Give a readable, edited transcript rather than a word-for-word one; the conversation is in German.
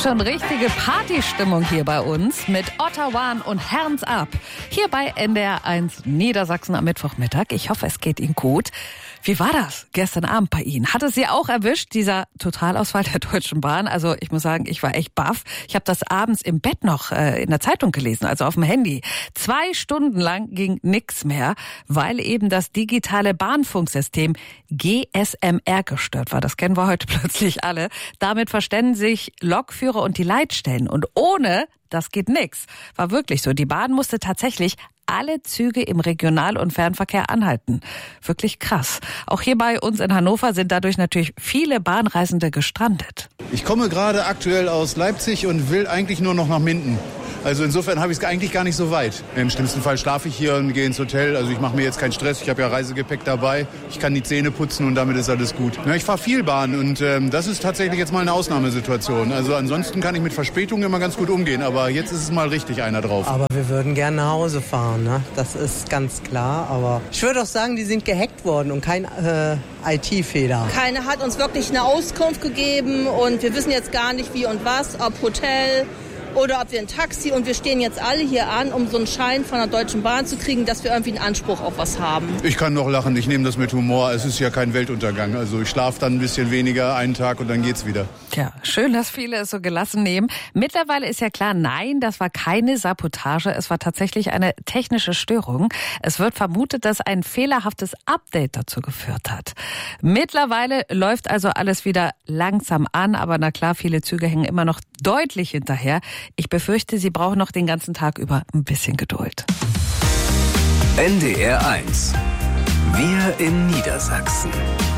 schon richtige Partystimmung hier bei uns mit Ottawan und Hands Up. Hier bei NDR 1 Niedersachsen am Mittwochmittag. Ich hoffe, es geht Ihnen gut. Wie war das gestern Abend bei Ihnen? Hat es Sie auch erwischt, dieser Totalausfall der Deutschen Bahn? Also ich muss sagen, ich war echt baff. Ich habe das abends im Bett noch in der Zeitung gelesen, also auf dem Handy. 2 Stunden lang ging nix mehr, weil eben das digitale Bahnfunksystem GSMR gestört war. Das kennen wir heute plötzlich alle. Damit verständigen sich Lokführer und die Leitstellen. Und ohne das geht nix. War wirklich so. Die Bahn musste tatsächlich alle Züge im Regional- und Fernverkehr anhalten. Wirklich krass. Auch hier bei uns in Hannover sind dadurch natürlich viele Bahnreisende gestrandet. Ich komme gerade aktuell aus Leipzig und will eigentlich nur noch nach Minden. Also insofern habe ich es eigentlich gar nicht so weit. Im schlimmsten Fall schlafe ich hier und gehe ins Hotel. Also ich mache mir jetzt keinen Stress. Ich habe ja Reisegepäck dabei. Ich kann die Zähne putzen und damit ist alles gut. Ja, ich fahre viel Bahn und das ist tatsächlich jetzt mal eine Ausnahmesituation. Also ansonsten kann ich mit Verspätungen immer ganz gut umgehen. Aber jetzt ist es mal richtig einer drauf. Aber wir würden gerne nach Hause fahren, ne? Das ist ganz klar. Aber ich würde auch sagen, die sind gehackt worden und kein IT-Fehler. Keiner hat uns wirklich eine Auskunft gegeben und wir wissen jetzt gar nicht wie und was, ob Hotel oder ob wir ein Taxi, und wir stehen jetzt alle hier an, um so einen Schein von der Deutschen Bahn zu kriegen, dass wir irgendwie einen Anspruch auf was haben. Ich kann noch lachen, ich nehme das mit Humor. Es ist ja kein Weltuntergang. Also ich schlafe dann ein bisschen weniger einen Tag und dann geht's wieder. Tja, schön, dass viele es so gelassen nehmen. Mittlerweile ist ja klar, nein, das war keine Sabotage. Es war tatsächlich eine technische Störung. Es wird vermutet, dass ein fehlerhaftes Update dazu geführt hat. Mittlerweile läuft also alles wieder langsam an, aber na klar, viele Züge hängen immer noch deutlich hinterher. Ich befürchte, Sie brauchen noch den ganzen Tag über ein bisschen Geduld. NDR 1. Wir in Niedersachsen.